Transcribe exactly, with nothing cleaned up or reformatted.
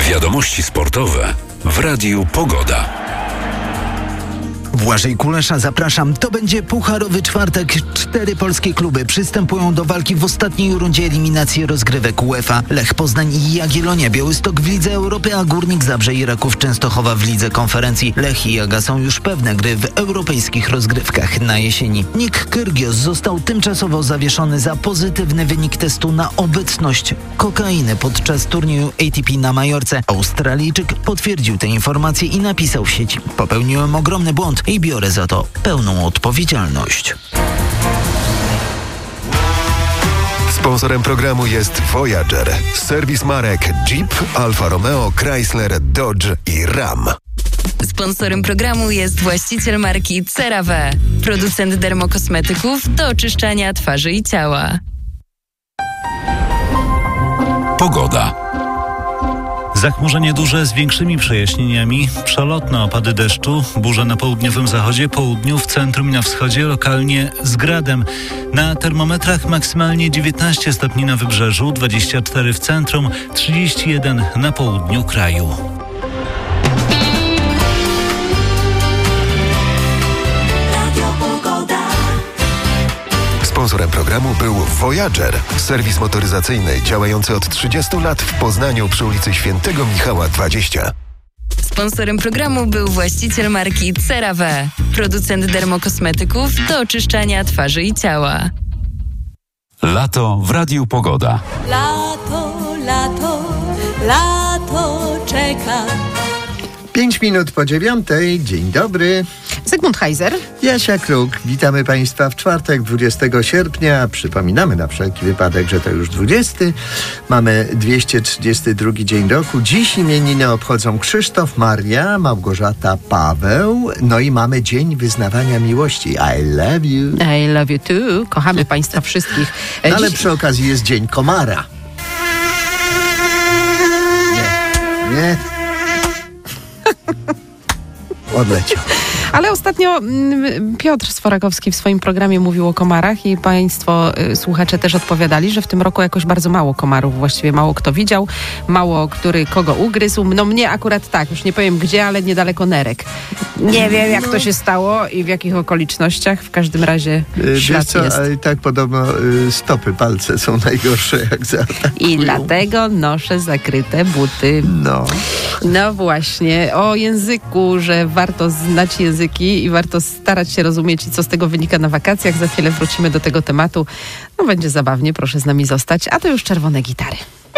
Wiadomości sportowe w Radiu Pogoda. Błażej Kulesza, zapraszam. To będzie pucharowy czwartek. Cztery polskie kluby przystępują do walki w ostatniej rundzie eliminacji rozgrywek UEFA. Lech Poznań i Jagiellonia Białystok w Lidze Europy, a Górnik Zabrze i Raków Częstochowa w Lidze Konferencji. Lech i Jaga są już pewne gry w europejskich rozgrywkach na jesieni. Nick Kyrgios został tymczasowo zawieszony za pozytywny wynik testu na obecność kokainy podczas turnieju A T P na Majorce. Australijczyk potwierdził te informacje i napisał w sieci: popełniłem ogromny błąd i biorę za to pełną odpowiedzialność. Sponsorem programu jest Voyager, serwis marek Jeep, Alfa Romeo, Chrysler, Dodge i Ram. Sponsorem programu jest właściciel marki CeraVe, producent dermokosmetyków do oczyszczania twarzy i ciała. Pogoda. Zachmurzenie duże z większymi przejaśnieniami, przelotne opady deszczu, burze na południowym zachodzie, południu, w centrum i na wschodzie, lokalnie z gradem. Na termometrach maksymalnie dziewiętnaście stopni na wybrzeżu, dwadzieścia cztery w centrum, trzydzieści jeden na południu kraju. Sponsorem programu był Voyager, serwis motoryzacyjny działający od trzydziestu lat w Poznaniu przy ulicy Świętego Michała dwadzieścia. Sponsorem programu był właściciel marki CeraVe, producent dermokosmetyków do oczyszczania twarzy i ciała. Lato w Radiu Pogoda. Lato, lato, lato czeka. Pięć minut po dziewiątej. Dzień dobry. Zygmunt Heiser. Jasia Kruk. Witamy Państwa w czwartek, dwudziestego sierpnia. Przypominamy na wszelki wypadek, że to już dwudziesty. Mamy dwieście trzydziesty drugi dzień roku. Dziś imieniny obchodzą Krzysztof, Maria, Małgorzata, Paweł. No i mamy Dzień Wyznawania Miłości. I love you. I love you too. Kochamy Państwa wszystkich. No, ale Dziś... przy okazji jest Dzień Komara. Nie. Nie. Odleciał. Ale ostatnio mm, Piotr Sforakowski w swoim programie mówił o komarach i Państwo y, słuchacze też odpowiadali, że w tym roku jakoś bardzo mało komarów, właściwie mało kto widział, mało który kogo ugryzł. No mnie akurat tak, już nie powiem gdzie, ale niedaleko nerek. Nie wiem jak to się stało i w jakich okolicznościach, w każdym razie Wiesz ślad co, jest. ale tak podobno y, stopy, palce są najgorsze jak zaatakują. I dlatego noszę zakryte buty. No. No właśnie, o języku, że warto znać języki i warto starać się rozumieć, co z tego wynika na wakacjach. Za chwilę wrócimy do tego tematu. No będzie zabawnie, proszę z nami zostać. A to już czerwone gitary.